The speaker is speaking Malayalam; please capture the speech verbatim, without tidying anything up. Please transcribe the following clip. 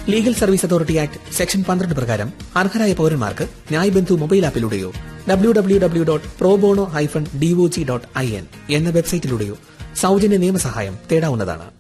Legal service authority act section പന്ത്രണ്ട് പ്രകാരം അർഹരായ പൌരന്മാർക്ക് ന്യായ് ബന്ധു mobile ആപ്പിലൂടെയോ W W W dot pro bono hyphen DOG dot I N എന്ന വെബ്സൈറ്റിലൂടെയോ സൌജന്യ നിയമസഹായം തേടാവുന്നതാണ്.